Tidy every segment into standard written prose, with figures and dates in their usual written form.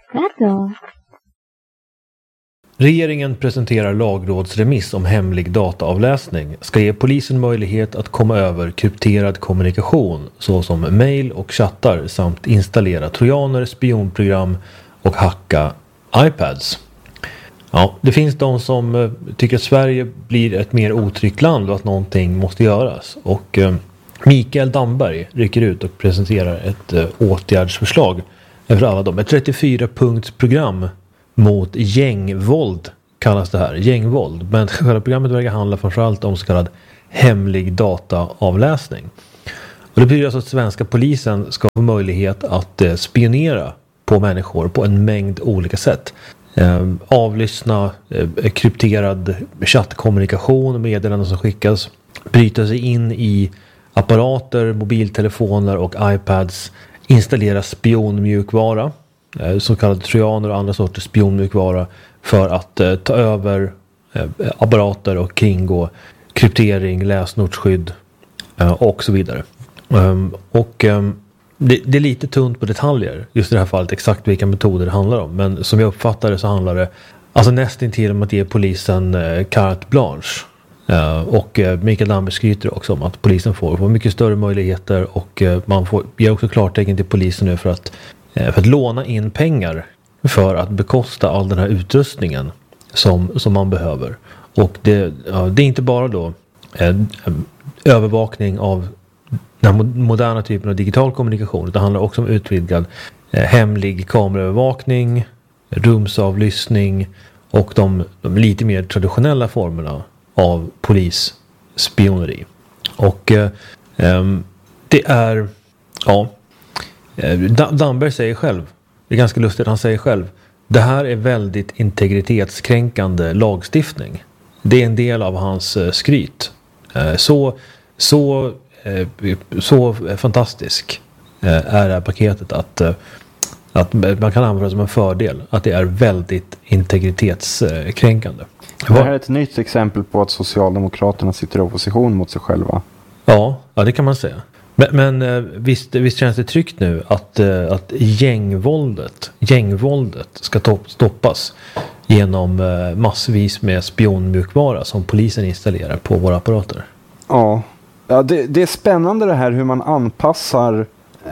Gato. Regeringen presenterar lagrådsremiss om hemlig dataavläsning ska ge polisen möjlighet att komma över krypterad kommunikation såsom mejl och chattar samt installera trojaner, spionprogram och hacka iPads. Ja, det finns de som tycker att Sverige blir ett mer otryggt land och att någonting måste göras. Och Mikael Damberg rycker ut och presenterar ett åtgärdsförslag för alla dem. Ett 34-punktsprogram mot gängvåld kallas det här. Gängvåld. Men själva programmet verkar handla framförallt om så kallad hemlig dataavläsning. Och det betyder alltså att svenska polisen ska få möjlighet att spionera på människor på en mängd olika sätt. Avlyssna krypterad chattkommunikation och meddelanden som skickas. Bryta sig in i apparater, mobiltelefoner och iPads. Installera spionmjukvara. Så kallade trojaner och andra sorters spionmjukvara för att ta över apparater och kringgå kryptering, läsnotsskydd och så vidare. Det är lite tunt på detaljer just i det här fallet exakt vilka metoder det handlar om. Men som jag uppfattar det så handlar det alltså nästintill om att ge polisen carte blanche. Och Mikael Damberg skryter också om att polisen får mycket större möjligheter och man får ge också klartecken till polisen nu för att låna in pengar för att bekosta all den här utrustningen som man behöver. Och det är inte bara då övervakning av den moderna typen av digital kommunikation. Det handlar också om utvidgad hemlig kameraövervakning, rumsavlyssning och de lite mer traditionella formerna av polisspioneri. Och det är Damberg säger själv, det är ganska lustigt, han säger själv, det här är väldigt integritetskränkande lagstiftning. Det är en del av hans skryt. Så fantastisk är det här paketet att man kan använda det som en fördel att det är väldigt integritetskränkande. Det här är ett nytt exempel på att Socialdemokraterna sitter i opposition mot sig själva. Ja, det kan man säga. Men visst känns det tryggt nu att gängvåldet ska stoppas genom massvis med spionmjukvara som polisen installerar på våra apparater. Ja, det är spännande det här hur man anpassar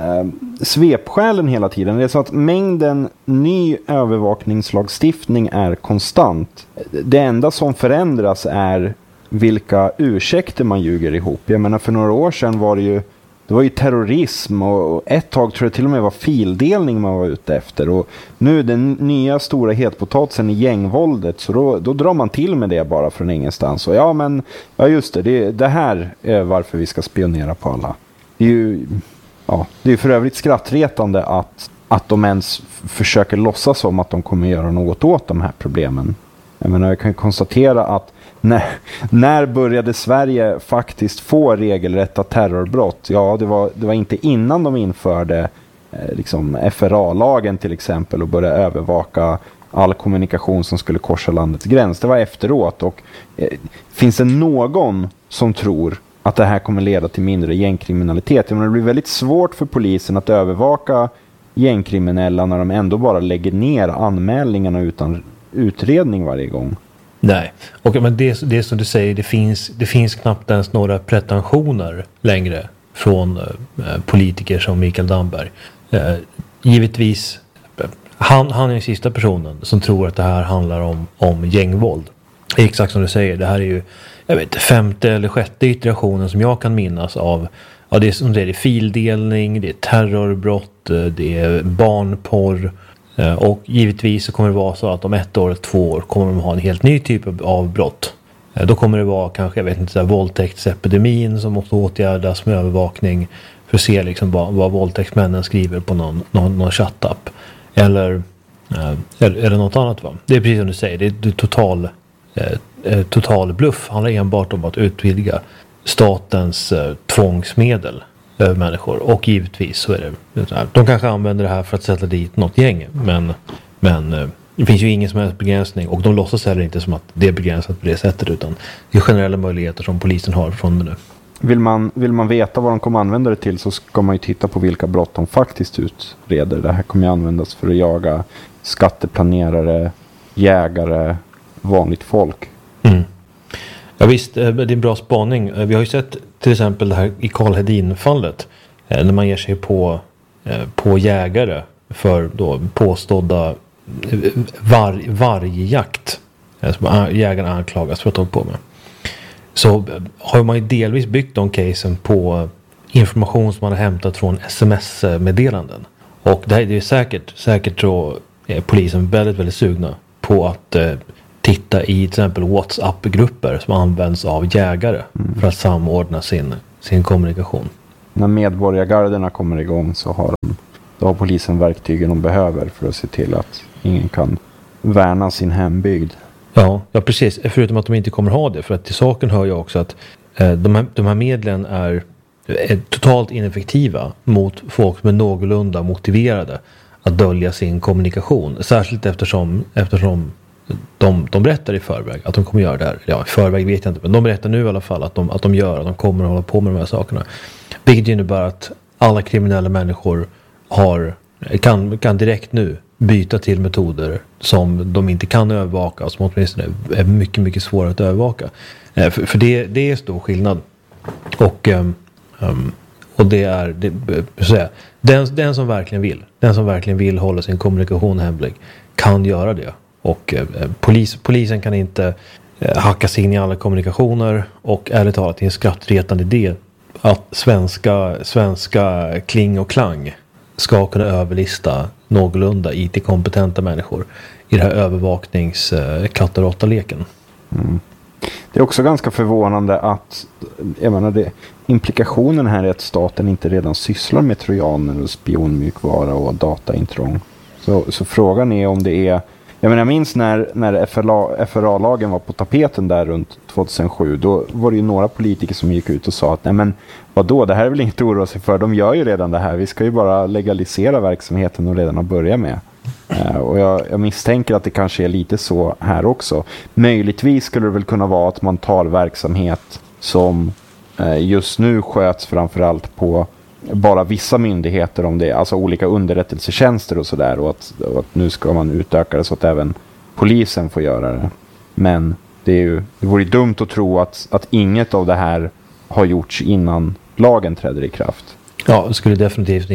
svepskälen hela tiden. Det är så att mängden ny övervakningslagstiftning är konstant. Det enda som förändras är vilka ursäkter man ljuger ihop. Jag menar, för några år sedan var det var ju terrorism och ett tag tror jag till och med var fildelning man var ute efter. Och nu den nya stora hetpotatisen i gängvåldet, så då drar man till med det bara från ingenstans. Och ja just det här är varför vi ska spionera på alla. Det är ju för övrigt skrattretande att de ens försöker låtsas som att de kommer göra något åt de här problemen. Jag menar, jag kan konstatera att när började Sverige faktiskt få regelrätta terrorbrott? Ja, det var inte innan de införde FRA-lagen till exempel och började övervaka all kommunikation som skulle korsa landets gräns. Det var efteråt. Och finns det någon som tror att det här kommer leda till mindre gängkriminalitet? Jag menar, det blir väldigt svårt för polisen att övervaka gängkriminella när de ändå bara lägger ner anmälningarna utan utredning varje gång. Nej, men det som du säger, det finns knappt ens några pretensioner längre från politiker som Mikael Damberg. Givetvis, han är den sista personen som tror att det här handlar om gängvåld. Exakt som du säger, det här är ju femte eller sjätte iterationen som jag kan minnas av. Ja, det är som det är fildelning, det är terrorbrott, det är barnporr. Och givetvis så kommer det vara så att om 1 år eller 2 år kommer de ha en helt ny typ av brott. Då kommer det vara kanske, våldtäktsepidemin som måste åtgärdas med övervakning för att se vad våldtäktsmännen skriver på någon chattapp. Eller något annat. Va? Det är precis som du säger, det är total bluff. Det handlar enbart om att utvidga statens tvångsmedel över människor. Och givetvis så är det, de kanske använder det här för att sätta dit något gäng. Men det finns ju ingen som helst begränsning. Och de låtsas heller inte som att det är begränsat på det sättet. Utan det är generella möjligheter som polisen har från nu. Vill man veta vad de kommer använda det till, så ska man ju titta på vilka brott de faktiskt utreder. Det här kommer ju användas för att jaga skatteplanerare, jägare, vanligt folk. Mm. Ja visst, det är en bra spaning. Vi har ju sett till exempel det här i Karl Hedin-fallet. När man ger sig på jägare för då påstådda vargjakt. Som jägarna anklagas för att ha på med. Så har man ju delvis byggt de casen på information som man har hämtat från sms-meddelanden. Och det är säkert så är polisen väldigt, väldigt sugna på att titta i till exempel WhatsApp-grupper som används av jägare för att samordna sin kommunikation. När medborgargarderna kommer igång så då har polisen verktygen de behöver för att se till att ingen kan värna sin hembygd. Ja, precis. Förutom att de inte kommer ha det. För att till saken hör jag också att de här medlen är totalt ineffektiva mot folk som är någorlunda motiverade att dölja sin kommunikation. Särskilt eftersom de berättar i förväg att de kommer göra det här. Ja, i förväg vet jag inte, men de berättar nu i alla fall att de kommer att hålla på med de här sakerna. Vilket innebär att alla kriminella människor kan direkt nu byta till metoder som de inte kan övervaka och som åtminstone är mycket, mycket svårare att övervaka. För det är stor skillnad. Och det är den som verkligen vill hålla sin kommunikation hemlig kan göra det. Och polisen kan inte hacka sig in i alla kommunikationer, och ärligt talat det är en skrattretande idé att svenska kling och klang ska kunna överlista någorlunda IT-kompetenta människor i det här övervaknings-katt och råtta-leken. Mm. Det är också ganska förvånande att implikationen här är att staten inte redan sysslar med trojaner och spionmjukvara och dataintrång. Så frågan är om det är... Jag minns när FRA-lagen var på tapeten där runt 2007, då var det ju några politiker som gick ut och sa att nej men vadå, det här är väl inget att oroa sig för, de gör ju redan det här, vi ska ju bara legalisera verksamheten och redan har börjat med. Och jag misstänker att det kanske är lite så här också. Möjligtvis skulle det väl kunna vara att man tar verksamhet som just nu sköts framförallt på bara vissa myndigheter, om det är alltså olika underrättelsetjänster och sådär, och att nu ska man utöka det så att även polisen får göra det. Men det vore dumt att tro att inget av det här har gjorts innan lagen träder i kraft. Ja, det skulle definitivt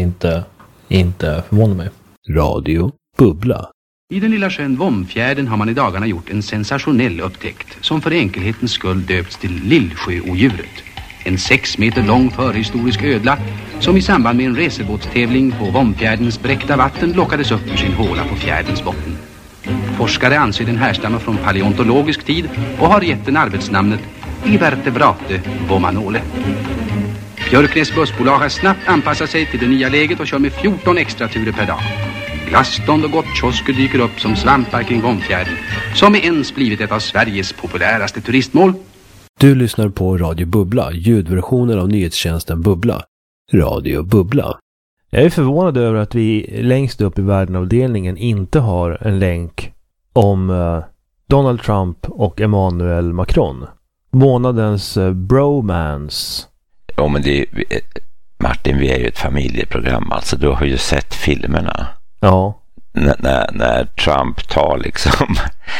inte förvåna mig. Radio Bubbla. I den lilla sjön Vomfjärden har man i dagarna gjort en sensationell upptäckt som för enkelhetens skull döpts till Lillsjöodjuret. En 6 meter lång förhistorisk ödla som i samband med en racerbåtstävling på Vomfjärdens bräckta vatten lockades upp ur sin håla på fjärdens botten. Forskare anser den härstammar från paleontologisk tid och har gett den arbetsnamnet Ivertebrate vomanole. Björknäs bussbolag har snabbt anpassat sig till det nya läget och kör med 14 extra turer per dag. Glassstånd och gottkiosker dyker upp som svampar kring Vomfjärden, som är ens blivit ett av Sveriges populäraste turistmål. Du lyssnar på Radio Bubbla, ljudversionen av nyhetstjänsten Bubbla. Radio Bubbla. Jag är förvånad över att vi längst upp i världenavdelningen inte har en länk om Donald Trump och Emmanuel Macron. Månadens bromance. Ja, men Martin, vi är ju ett familjeprogram, alltså du har ju sett filmerna. Ja. När Trump tar liksom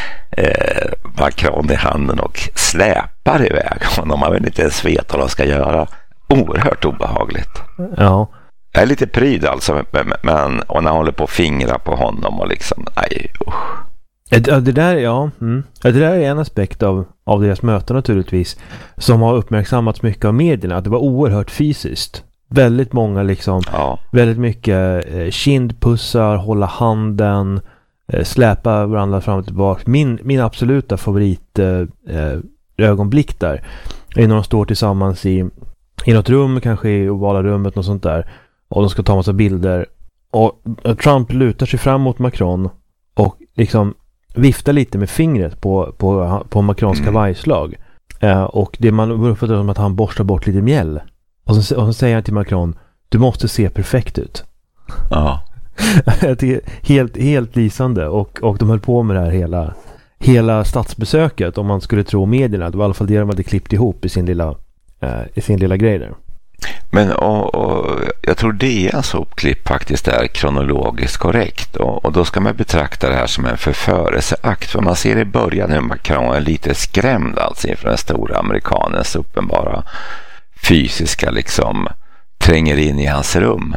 Macron i handen och släpar iväg honom. Man vill inte ens veta vad de ska göra. Oerhört obehagligt. Ja. Jag är lite pryd alltså, men och när han håller på att fingra på honom och liksom, nej, usch. Det där är en aspekt av deras möten naturligtvis, som har uppmärksammats mycket av medierna, att det var oerhört fysiskt. Väldigt många liksom, väldigt mycket kindpussar, hålla handen, släpa varandra fram och tillbaka. Min absoluta favorit ögonblick där är när de står tillsammans i något rum, kanske i ovala rummet, något sånt där, och de ska ta massa bilder, och Trump lutar sig fram mot Macron och liksom viftar lite med fingret på Macrons kavajslag, och det man uppfattar som att han borstar bort lite mjäll, och så säger han till Macron: du måste se perfekt ut. Ja. Det är helt lysande, och de höll på med det här hela statsbesöket, om man skulle tro medierna. Det var i alla fall det de hade klippt ihop i sin lilla grej där. Men och jag tror DNs uppklipp faktiskt är kronologiskt korrekt och då ska man betrakta det här som en förförelseakt, för man ser i början hur Macron är lite skrämd alltså inför den stora amerikanens uppenbara fysiska liksom tränger in i hans rum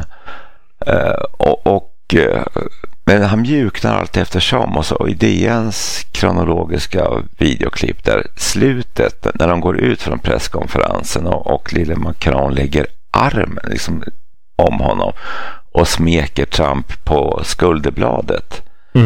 men han mjuknar allt eftersom, och så i DNs kronologiska videoklipp där slutet när de går ut från presskonferensen och lille Macron lägger armen liksom om honom och smeker Trump på skulderbladet.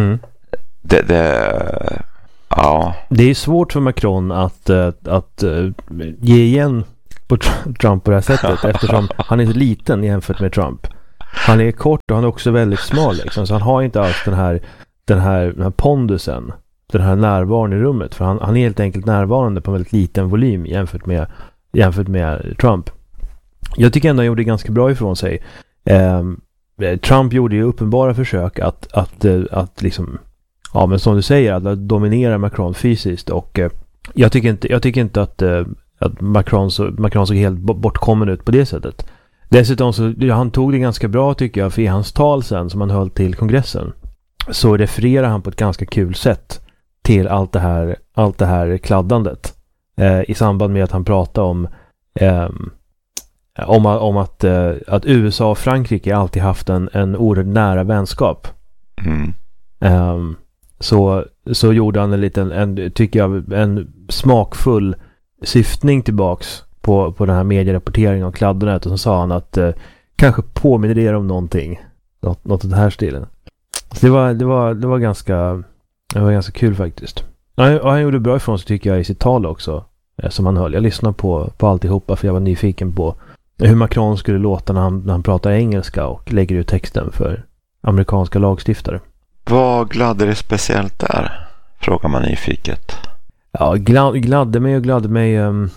Ja. Det är svårt för Macron att ge igen på Trump på det här sättet eftersom han är så liten jämfört med Trump. Han är kort och han är också väldigt smal liksom, så han har inte alls den här pondusen, den här närvaron i rummet, för han är helt enkelt närvarande på en väldigt liten volym jämfört med Trump. Jag tycker ändå han gjorde ganska bra ifrån sig. Trump gjorde ju uppenbara försök att liksom, ja men som du säger, att dominera Macron fysiskt, och jag tycker inte att Macron såg helt bortkommen ut på det sättet. Dessutom så han tog det ganska bra tycker jag, för i hans tal sen som han höll till kongressen så refererar han på ett ganska kul sätt till allt det här kladdandet i samband med att han pratade om att USA och Frankrike alltid haft en oerhört nära vänskap. Så gjorde han en smakfull syftning tillbaks på den här medierapporteringen om kladdandet, och så sa han att kanske påminner det om någonting, något av den här stilen. Så det var ganska kul faktiskt. Och han gjorde bra ifrån sig tycker jag i sitt tal också, som han höll. Jag lyssnade på alltihopa för jag var nyfiken på hur Macron skulle låta när han pratar engelska och lägger ut texten för amerikanska lagstiftare. Vad gladde det speciellt där? Frågar man nyfiket. Ja, gladde mig.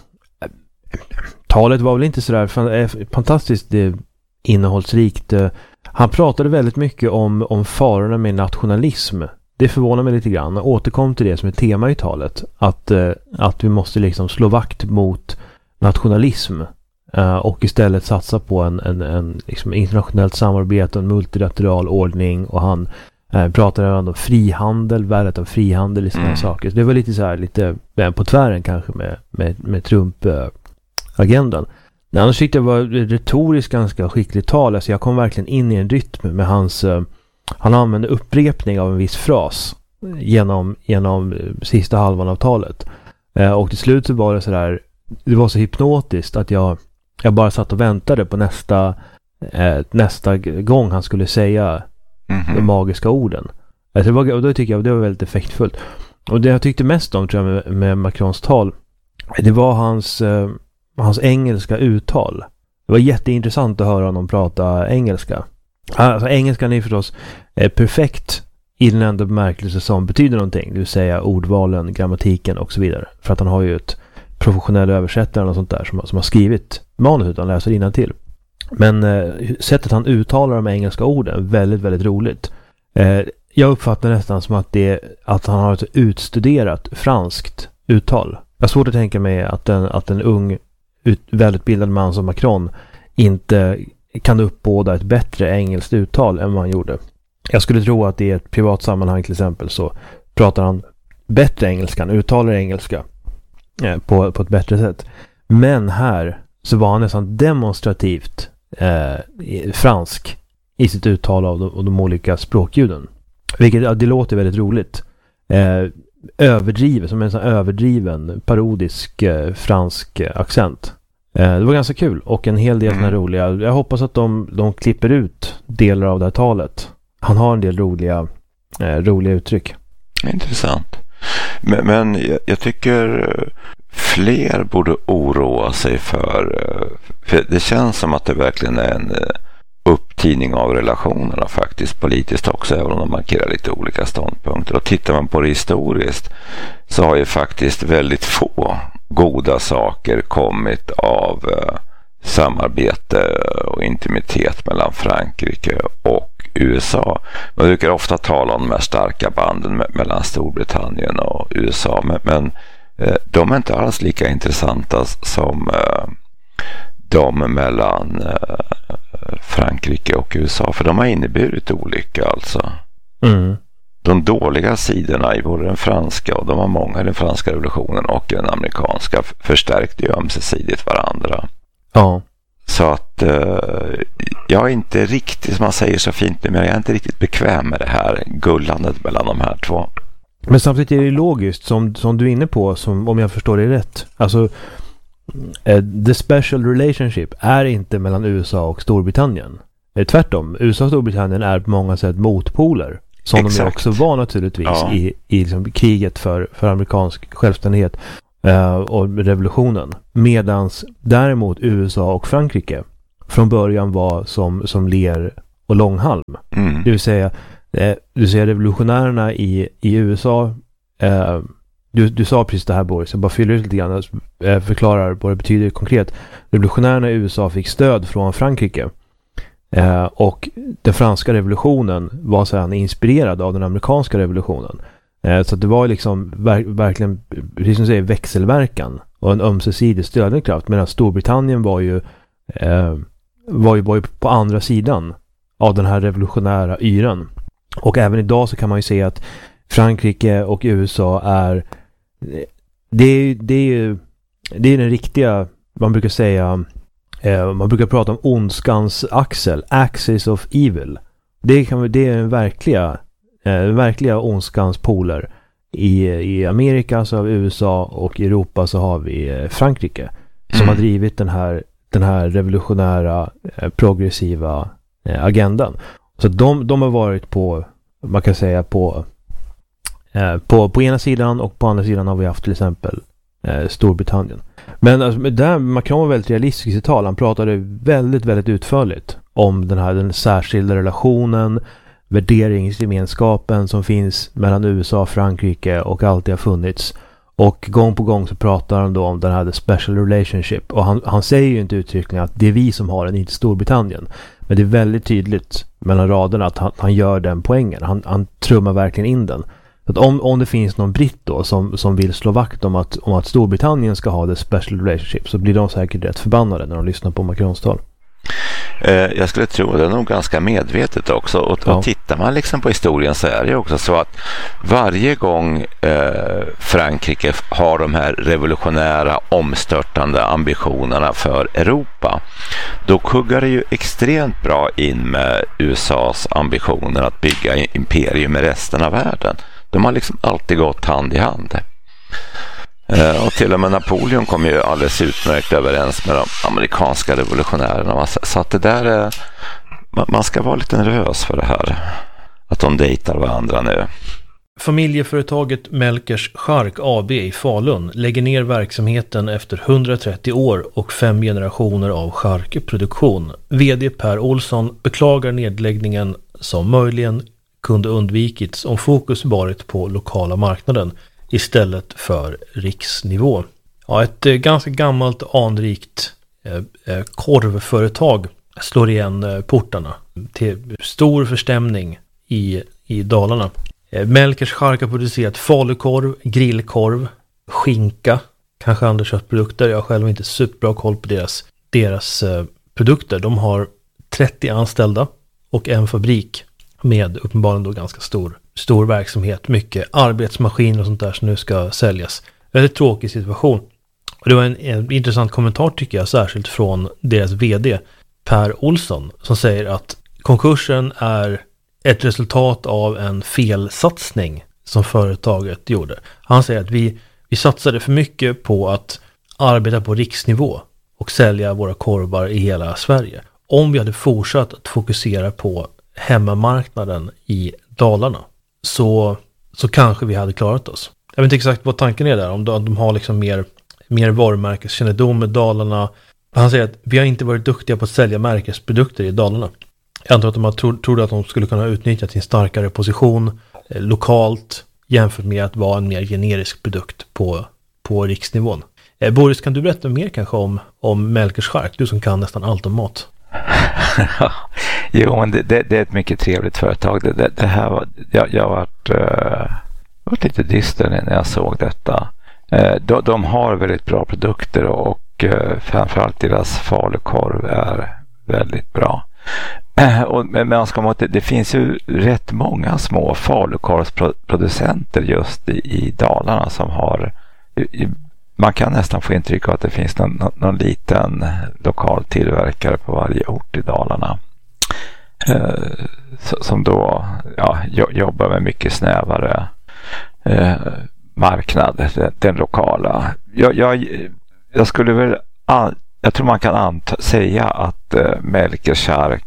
Talet var väl inte sådär fantastiskt innehållsrikt. Han pratade väldigt mycket om farorna med nationalism. Det förvånar mig lite grann. Jag återkom till det som är tema i talet. Att vi måste liksom slå vakt mot nationalism och istället satsa på en liksom internationellt samarbete och en multilateral ordning. Och han pratade om frihandel, värdet av frihandel i sådana saker. Så det var lite så här, lite på tvären kanske med Trump-agendan. Annars tyckte jag var retoriskt ganska skickligt tal. Alltså jag kom verkligen in i en rytm med hans... Han använde upprepning av en viss fras genom sista halvan av talet. Och till slut så var det så där... Det var så hypnotiskt att jag bara satt och väntade på nästa gång han skulle säga de magiska orden. Alltså då tycker jag det var väldigt effektfullt. Och det jag tyckte mest om tror jag med Macrons tal, det var hans engelska uttal. Det var jätteintressant att höra honom prata engelska. Alltså engelskan är förstås perfekt i den enda bemärkelse som betyder någonting. Det vill säga ordvalen, grammatiken och så vidare. För att han har ju ett professionell översättare och sånt där som har skrivit manus utan läser innantill. Men sättet han uttalar de engelska orden är väldigt, väldigt roligt. Jag uppfattar nästan som att han har ett utstuderat franskt uttal. Jag har svårt att tänka mig att en ung, välutbildad man som Macron inte kan uppbåda ett bättre engelskt uttal än vad han gjorde. Jag skulle tro att i ett privat sammanhang till exempel så pratar han bättre engelskan, uttalar engelska på ett bättre sätt. Men här så var han nästan demonstrativt fransk i sitt uttal av de olika språkljuden. Vilket det låter väldigt roligt. Överdriven, som en sån överdriven parodisk fransk accent. Det var ganska kul och en hel del såna roliga. Jag hoppas att de klipper ut delar av det här talet. Han har en del roliga uttryck. Intressant. Men jag tycker fler borde oroa sig för det känns som att det verkligen är en upptidning av relationerna faktiskt politiskt också, även om de markerar lite olika ståndpunkter. Och tittar man på det historiskt så har ju faktiskt väldigt få goda saker kommit av samarbete och intimitet mellan Frankrike och USA. Man brukar ofta tala om de här starka banden mellan Storbritannien och USA, men de är inte alls lika intressanta som dem mellan Frankrike och USA, för de har inneburit olycka alltså. De dåliga sidorna i både den franska, och de var många i den franska revolutionen och den amerikanska, förstärkte ju ömsesidigt varandra. Ja. Så att jag är inte riktigt, som man säger så fint nu, men jag är inte riktigt bekväm med det här gullandet mellan de här två. Men samtidigt är det logiskt, som du är inne på, som, om jag förstår det rätt. Alltså, the special relationship är inte mellan USA och Storbritannien. Tvärtom, USA och Storbritannien är på många sätt motpoler. Som de också var naturligtvis i liksom kriget för amerikansk självständighet och revolutionen. Medans däremot USA och Frankrike från början var som ler och långhalm. Det vill säga revolutionärerna i USA, du sa precis det här, Boris, jag bara fyller ut lite grann och förklarar vad det betyder konkret. Revolutionärerna i USA fick stöd från Frankrike. Och den franska revolutionen var sedan inspirerad av den amerikanska revolutionen. Så det var liksom verkligen, precis som säger, växelverkan och en ömsesidig stödjande kraft. Medan Storbritannien var ju på andra sidan av den här revolutionära yran. Och även idag så kan man ju se att Frankrike och USA är den riktiga, man brukar säga, man brukar prata om ondskans axel, axis of evil. Det är den verkliga ondskans poler. I Amerika så har vi USA, och i Europa så har vi Frankrike som har drivit den här revolutionära progressiva agendan. Så de har varit på, man kan säga, på ena sidan, och på andra sidan har vi haft till exempel Storbritannien. Men alltså, där Macron var väldigt realistisk i sitt tal. Han pratade väldigt, väldigt utförligt om den särskilda relationen, värderingsgemenskapen som finns mellan USA och Frankrike och alltid har funnits. Och gång på gång så pratar han då om den här the special relationship. Och han säger ju inte uttryckligen att det är vi som har den, inte Storbritannien. Men det är väldigt tydligt mellan raderna att han gör den poängen. Han trummar verkligen in den. Så att om det finns någon britt då som vill slå vakt om att Storbritannien ska ha the special relationship, så blir de säkert rätt förbannade när de lyssnar på Macrons tal. Jag skulle tro att det är nog ganska medvetet också. Och tittar man liksom på historien så är det också så att varje gång Frankrike har de här revolutionära omstörtande ambitionerna för Europa, då kuggar det ju extremt bra in med USAs ambitioner att bygga imperium med resten av världen. De har liksom alltid gått hand i hand. Och till och med Napoleon kom ju alldeles utmärkt överens med de amerikanska revolutionärerna. Så att det där är, man ska vara lite nervös för det här, att de dejtar varandra nu. Familjeföretaget Melkers Chark AB i Falun lägger ner verksamheten efter 130 år och 5 generationer av charkproduktion. VD Per Olsson beklagar nedläggningen som möjligen kunde undvikits om fokus varit på lokala marknaden istället för riksnivå. Ja, ett ganska gammalt anrikt korvföretag slår igen portarna till stor förstämning i Dalarna. Melkers Chark har producerat falukorv, grillkorv, skinka, kanske andra köttprodukter. Jag har själv inte superbra koll på deras produkter. De har 30 anställda och en fabrik med uppenbarligen då ganska stor verksamhet, mycket arbetsmaskiner och sånt där som nu ska säljas. Väldigt tråkig situation. Och det var en intressant kommentar tycker jag, särskilt från deras vd Per Olsson, som säger att konkursen är ett resultat av en felsatsning som företaget gjorde. Han säger att vi satsade för mycket på att arbeta på riksnivå och sälja våra korvar i hela Sverige. Om vi hade fortsatt att fokusera på hemmamarknaden i Dalarna så kanske vi hade klarat oss. Jag vet inte exakt vad tanken är där, om de har liksom mer varumärkeskännedom med Dalarna. Han säger att vi har inte varit duktiga på att sälja märkesprodukter i Dalarna. Jag antar att de trodde att de skulle kunna utnyttja sin starkare position lokalt jämfört med att vara en mer generisk produkt på riksnivån. Boris, kan du berätta mer kanske om Melkers Chark, du som kan nästan allt om mat? Jo, men det är ett mycket trevligt företag. Det här var, jag var lite dyster när jag såg detta. De har väldigt bra produkter och framförallt deras falukorv är väldigt bra. Men man ska komma, det finns ju rätt många små falukorvsproducenter just i Dalarna som har, man kan nästan få intryck av att det finns någon liten lokal tillverkare på varje ort i Dalarna som då jobbar med mycket snävare marknad, den lokala. Jag skulle väl jag tror man kan säga att Melker Chark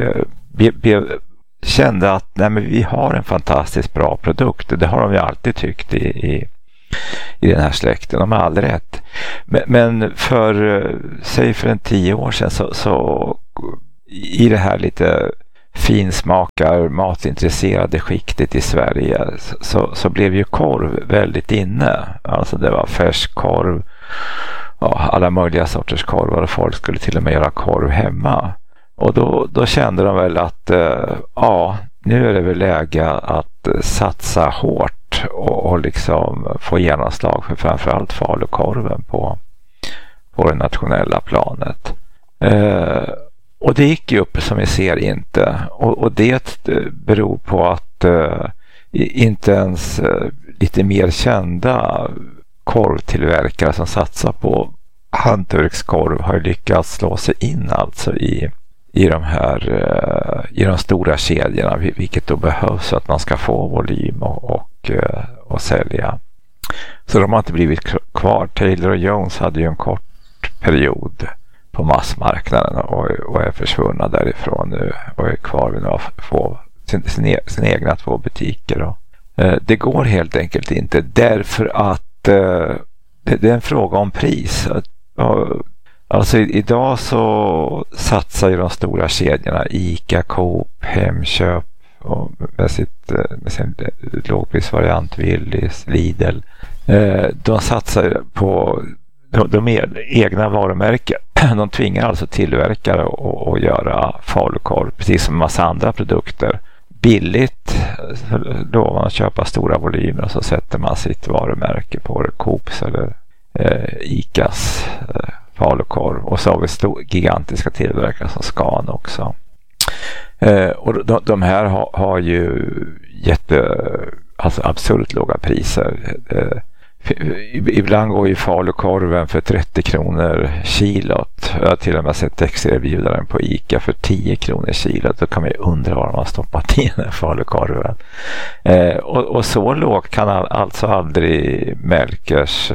kände att men vi har en fantastiskt bra produkt. Det har de ju alltid tyckt i den här släkten. De har aldrig rätt. Men för en 10 år sedan så i det här lite finsmakar matintresserade skiktet i Sverige så blev ju korv väldigt inne. Alltså det var färskkorv, alla möjliga sorters korvar, och folk skulle till och med göra korv hemma. Och då kände de väl att nu är det väl läge att satsa hårt och liksom få genomslag för framförallt falukorven på det nationella planet. Och det gick ju upp som vi ser inte. Och det beror på att inte ens lite mer kända korvtillverkare som satsar på hantverkskorv har lyckats slå sig in alltså i de stora kedjorna, vilket då behövs för att man ska få volym och sälja. Så de har inte blivit kvar. Taylor & Jones hade ju en kort period på massmarknaden och är försvunna därifrån nu och är kvar vid några få sin egna 2 butiker. Och det går helt enkelt inte därför att det är en fråga om pris. Alltså idag så satsar ju de stora kedjorna ICA, Coop, Hemköp och med sin lågprisvariant Willys, Lidl. De satsar på de egna varumärken. De tvingar alltså tillverkare att göra falukorv precis som en massa andra produkter. Billigt då man köper stora volymer och så sätter man sitt varumärke på det, Coops eller ICAs falukorv, och så har vi gigantiska tillverkare som Scan också. Och de här har ju alltså absurt låga priser. Ibland går ju falukorven för 30 kronor kilot. Jag har till och med sett extraerbjudaren på ICA för 10 kronor kilot. Då kan man ju undra var de har stoppat in den falukorven. Och så lågt kan alltså aldrig Melkers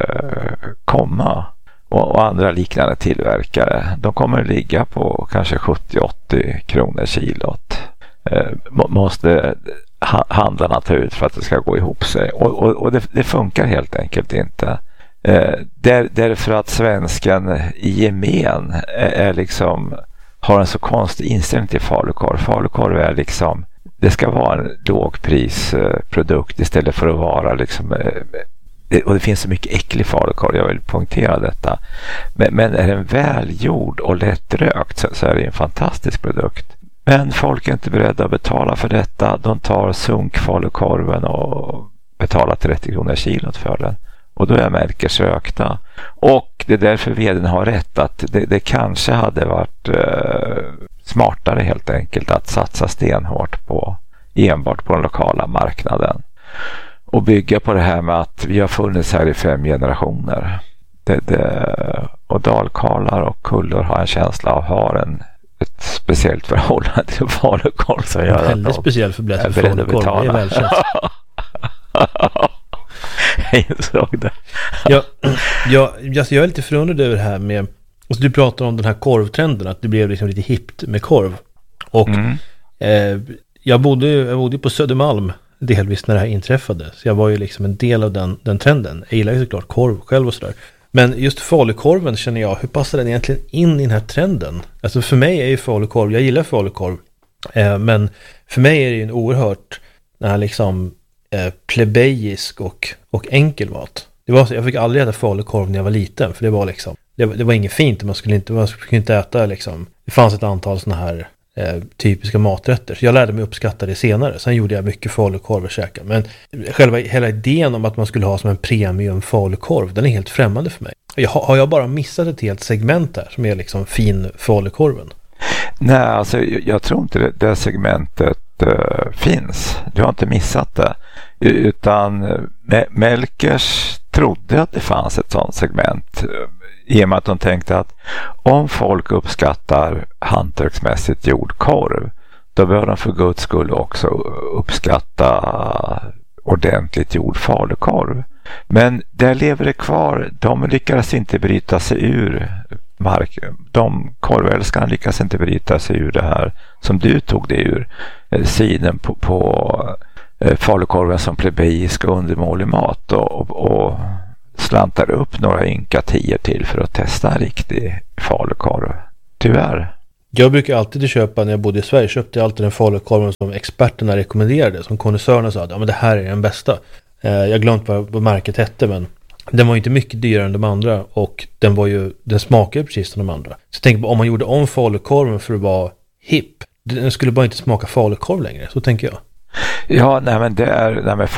komma. Och andra liknande tillverkare. De kommer att ligga på kanske 70-80 kronor kilot. Måste handlarna ta ut för att det ska gå ihop sig. Och det funkar helt enkelt inte. Därför att svensken i gemen är liksom, har en så konstig inställning till falukorv. Falukorv är liksom, det ska vara en lågprisprodukt istället för att vara liksom, och det finns så mycket äcklig falukorv, jag vill poängtera detta. Men är den välgjord och lättrökt så är det en fantastisk produkt. Men folk är inte beredda att betala för detta. De tar sunkfalukorven och betalar 30 kronor kilot för den. Och då är Melkers rökta. Och det är därför vdn har rätt att det kanske hade varit smartare helt enkelt att satsa stenhårt enbart på den lokala marknaden. Och bygga på det här med att vi har funnits här i 5 generationer. Och dalkarlar och kullor har en känsla av ett speciellt förhållande till falukorv. Så en väldigt speciell förbättring för falukorv. Det är välkänt. Jag insåg det. Jag är lite förundrad över det här med, alltså du pratar om den här korvtrenden, att det blev liksom lite hippt med korv. Och jag bodde på Södermalm delvis när det här inträffade. Så jag var ju liksom en del av den trenden. Jag gillar ju såklart korv själv och sådär. Men just falukorven känner jag, hur passar den egentligen in i den här trenden? Alltså för mig är ju falukorv, jag gillar falukorv. Men för mig är det ju en oerhört liksom plebejisk och enkel mat. Jag fick aldrig äta falukorv när jag var liten, för det var liksom, det var inget fint. Man skulle inte äta liksom, det fanns ett antal såna här typiska maträtter. Så jag lärde mig uppskatta det senare. Sen gjorde jag mycket falukorv och käka. Men hela idén om att man skulle ha som en premium falukorv, den är helt främmande för mig. Har jag bara missat ett helt segment där som är liksom fin falukorven? Nej, alltså jag tror inte det segmentet finns. Du har inte missat det. Utan Melkers trodde att det fanns ett sådant segment i och med att de tänkte att om folk uppskattar hantverksmässigt gjord korv, då bör de för Guds skull också uppskatta ordentligt gjord falukorv. Men där lever det kvar. De lyckades inte bryta sig ur de korvälskarna lyckas inte bryta sig ur det här som du tog det ur, synen på falukorven som plebeisk och undermålig mat och slantar upp några ynka 10 till för att testa en riktig falukorv. Tyvärr. Jag brukar alltid köpa, när jag bodde i Sverige, köpte jag alltid den falukorven som experterna rekommenderade, som konnässörerna sa att ja, men det här är den bästa. Jag glömt vad märket hette, men den var ju inte mycket dyrare än de andra och den smakade precis som de andra. Så jag tänker på, om man gjorde om falukorven för att vara hipp, den skulle bara inte smaka falukorv längre, så tänker jag. Ja, nej men det är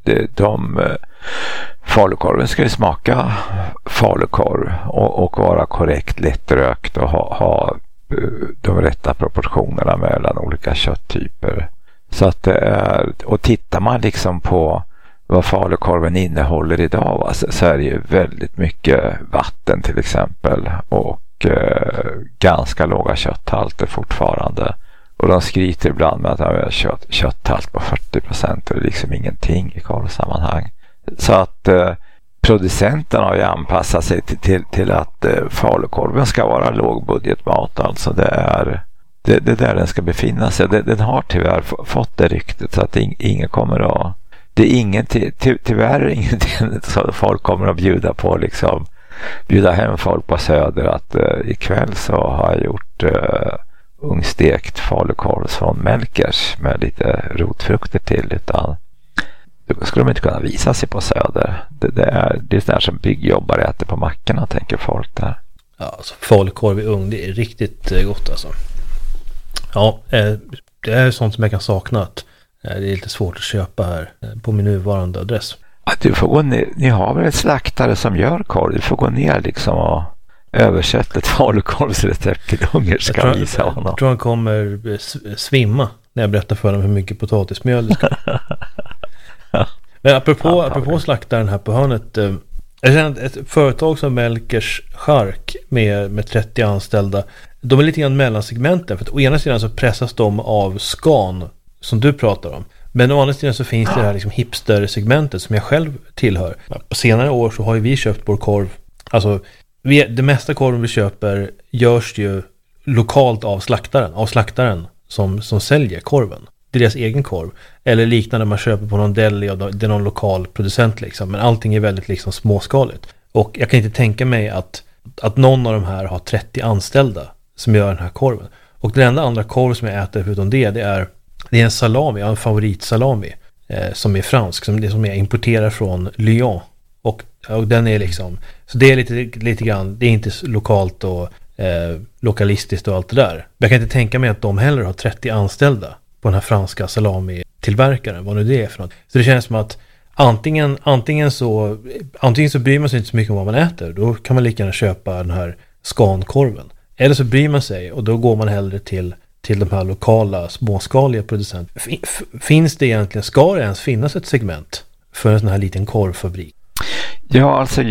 falukorven ska ju smaka falukorv och vara korrekt lättrökt och ha de rätta proportionerna mellan olika kötttyper. Så att det är, och tittar man liksom på vad falukorven innehåller idag, så är det ju väldigt mycket vatten till exempel och ganska låga kötthalter fortfarande. Och de skryter ibland med att de har kötthalt på 40%, och det är liksom ingenting i korvsammanhang. Så att producenterna har ju anpassat sig till att falukorven ska vara lågbudgetmat. Alltså det är där den ska befinna sig. Den har tyvärr fått det ryktet så att ingen kommer att... Det är ingenting, tyvärr ingenting så folk kommer att bjuda på, liksom bjuda hem folk på Söder att ikväll så har jag gjort ungstekt falukorv från Melkers med lite rotfrukter till, utan då skulle de inte kunna visa sig på Söder. Det är sådär som byggjobbare äter på mackorna, tänker folk där. Ja, alltså falukorv i ugn, det är riktigt gott alltså. Ja, det är sånt som jag kan sakna, att det är lite svårt att köpa här på min nuvarande adress. Ja, du får gå ner, ni har väl ett slaktare som gör korv? Du får gå ner liksom och översätta ett falukorvsrecept till ungerska. Jag tror han kommer svimma när jag berättar för honom hur mycket potatismjöl det ska. Men apropå slaktaren här på hörnet, jag känner ett företag som Melkers Chark med 30 anställda, de är lite grann mellansegmenten, för att å ena sidan så pressas de av Scan som du pratar om, men å andra sidan så finns det här liksom hipster-segmentet som jag själv tillhör. På senare år så har ju vi köpt vår korv, alltså det mesta korven vi köper görs ju lokalt av slaktaren som säljer korven. Det är deras egen korv. Eller liknande man köper på någon deli och det är någon lokal producent liksom. Men allting är väldigt liksom småskaligt. Och jag kan inte tänka mig att någon av de här har 30 anställda som gör den här korven. Och den enda andra korv som jag äter förutom det är en salami, en favoritsalami som är fransk, som jag importerar från Lyon. Och den är liksom, så det är lite grann, det är inte lokalt och lokalistiskt och allt det där. Men jag kan inte tänka mig att de heller har 30 anställda på den här franska salami-tillverkaren, vad nu det är för något. Så det känns som att antingen så bryr man sig inte så mycket om vad man äter, då kan man lika gärna köpa den här skankorven. Eller så bryr man sig och då går man hellre till de här lokala småskaliga producenterna. Finns det egentligen, ska det ens finnas ett segment för en sån här liten korvfabrik? Ja, alltså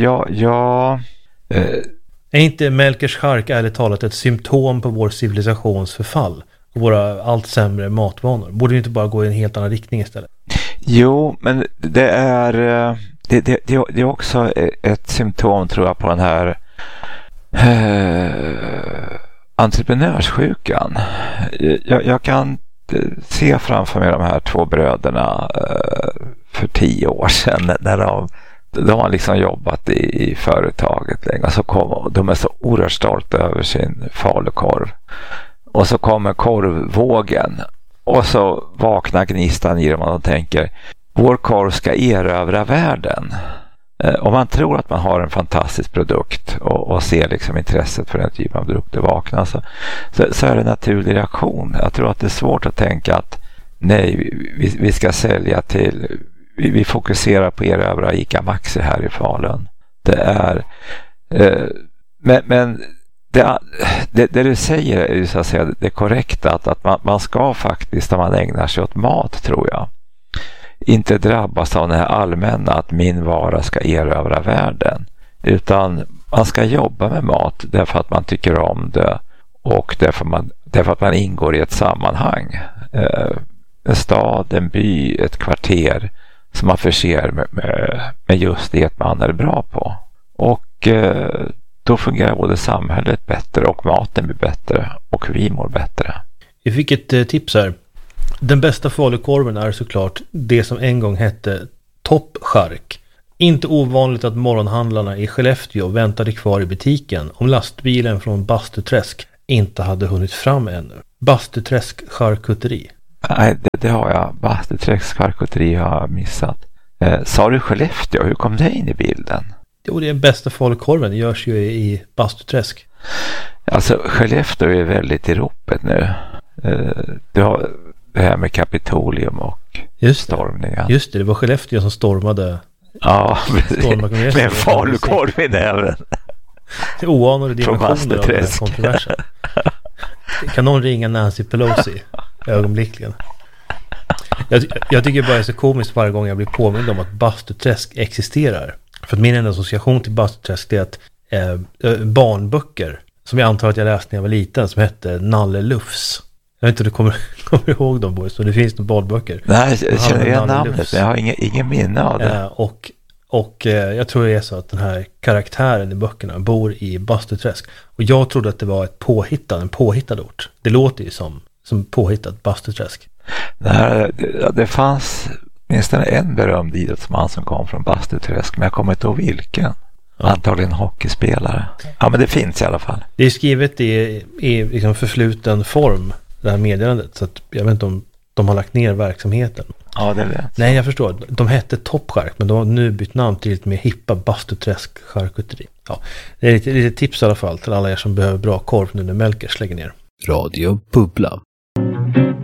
Är inte Melkers Chark ärligt talat ett symptom på vår civilisations förfall och våra allt sämre matvanor? Borde vi inte bara gå i en helt annan riktning istället? Jo, men det är också ett symptom, tror jag, på den här entreprenörssjukan. Jag kan se framför mig de här två bröderna för 10 år sedan när de har liksom jobbat i företaget länge, och så de är så oerhört stolta över sin falukorv, och så kommer korvvågen och så vaknar gnistan i dem och de tänker, vår korv ska erövra världen. Om man tror att man har en fantastisk produkt och ser liksom intresset för den typen av produkter vakna, så är det en naturlig reaktion. Jag tror att det är svårt att tänka att nej, vi ska sälja till, vi fokuserar på erövra ICA Maxi här i Falun. Det är men det du säger är ju så att säga det korrekta, att man ska faktiskt, när man ägnar sig åt mat, tror jag, inte drabbas av det här allmänna att min vara ska erövra världen, utan man ska jobba med mat därför att man tycker om det och därför att man ingår i ett sammanhang, en stad, en by, ett kvarter som man förser med just det man är bra på, och då fungerar både samhället bättre och maten blir bättre och vi mår bättre. Vi fick ett tips här. Den bästa falukorven är såklart det som en gång hette toppchark. Inte ovanligt att morgonhandlarna i Skellefteå väntade kvar i butiken om lastbilen från Bastuträsk inte hade hunnit fram ännu. Bastuträsk charkuteri. Nej, det har jag. Bastuträsk charkuteri har jag missat. Sa du Skellefteå? Hur kom det in i bilden? Jo, det är den bästa falukorven. Det görs ju i Bastuträsk. Alltså, Skellefteå är väldigt i ropet nu. Du har det här med Kapitolium och stormningen. Just det var Skellefteå som stormade. Ja, med en falukorv i näven. Oanade dimensioner av den här kontroversen. Kan någon ringa Nancy Pelosi ögonblickligen? Jag tycker bara det är så komiskt varje gång jag blir påmind om att Bastuträsk existerar. För att min enda association till Bastuträsk är att barnböcker som jag antar att jag läste när jag var liten, som hette Nalle Lufs. Jag vet inte om du kommer ihåg dem, boys, så det finns några barnböcker. Nej, jag känner igen namnet, men jag har ingen minne av det. Och jag tror det är så att den här karaktären i böckerna bor i Bastuträsk. Och jag trodde att det var en påhittad ort. Det låter ju som påhittat Bastuträsk. Det fanns åtminstone en berömd idrottsman som kom från Bastuträsk, men jag kommer inte ihåg vilken. Antagligen hockeyspelare. Ja, men det finns i alla fall. Det är skrivet i liksom förfluten form, det här meddelandet. Så att jag vet inte om de har lagt ner verksamheten. Ja, det vet. Nej, jag förstår. De hette Toppchark, men de har nu bytt namn till lite mer hippa Bastuträsk charkuteri. Ja, det är lite tips i alla fall till alla er som behöver bra korv nu när Melkers lägger ner. Radio Bubbla.